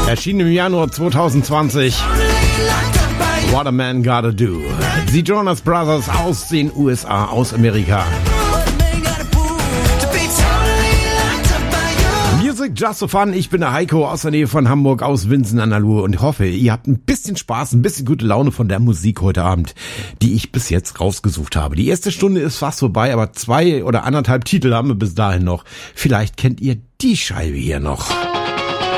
Erschien im Januar 2020. What a Man Gotta Do. Die Jonas Brothers aus den USA, aus Amerika. Music Just for Fun. Ich bin der Heiko aus der Nähe von Hamburg, aus Winsen an der Luhe und hoffe, ihr habt ein bisschen Spaß, ein bisschen gute Laune von der Musik heute Abend, die ich bis jetzt rausgesucht habe. Die erste Stunde ist fast vorbei, aber 2 oder 1,5 Titel haben wir bis dahin noch. Vielleicht kennt ihr die Scheibe hier noch.